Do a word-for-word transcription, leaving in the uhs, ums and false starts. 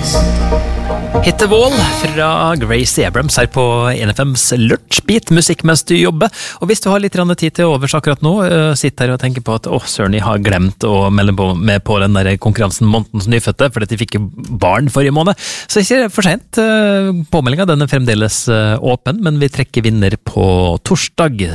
Hit the Wall fra Gracie Abrams her på N F M's Lunsjbit, musikk mens du jobber. Og hvis du har litt tid til overs akkurat nå, sitt her og tenker på at åh, søren, jeg har glemt å melde på, med på den der konkurransen Månedens nyfødte, fordi de fikk barn forrige måned. Så ikke det for sent. Påmeldingen den er fremdeles åpen, men vi trekker vinner på torsdag.